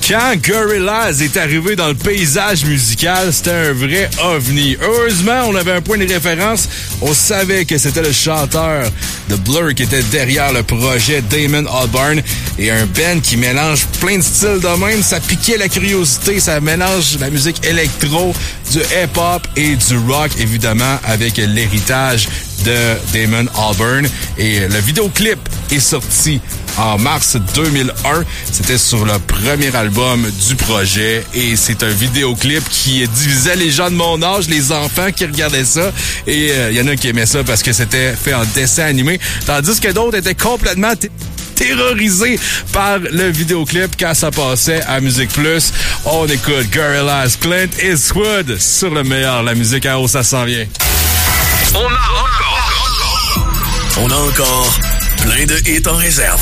Quand Gorillaz est arrivé dans le paysage musical, c'était un vrai ovni. Heureusement, on avait un point de référence. On savait que c'était le chanteur de Blur qui était derrière le projet, Damon Albarn. Et un band qui mélange plein de styles de même. Ça piquait la curiosité. Ça mélange la musique électro, du hip-hop et du rock, évidemment, avec l'héritage de Damon Albarn. Et le vidéoclip est sorti en mars 2001. C'était sur le premier album du projet et c'est un vidéoclip qui divisait les gens de mon âge, les enfants qui regardaient ça, et il y en a qui aimaient ça parce que c'était fait en dessin animé, tandis que d'autres étaient complètement terrorisés par le vidéoclip quand ça passait à Musique Plus. On écoute Gorillaz, Clint Eastwood sur le meilleur, la musique à eau, ça s'en vient. On a encore plein de hits en réserve.